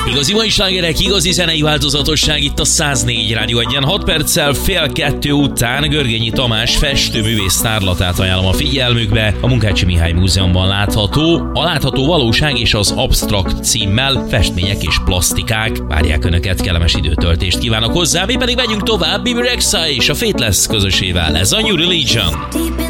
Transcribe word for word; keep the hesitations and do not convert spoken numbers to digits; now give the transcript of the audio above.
Igazi mai slágerek, igazi zenei változatosság itt a száz négy Rádió egyen. hat perccel fél kettő után Görgényi Tamás festőművész tárlatát ajánlom a figyelmükbe. A Munkácsi Mihály Múzeumban látható, a látható valóság és az absztrakt címmel festmények és plasztikák. Várják Önöket, kellemes időtöltést kívánok hozzá, mi pedig megyünk tovább. Bibi Rexha és a Faithless közösével. Ez a New Religion.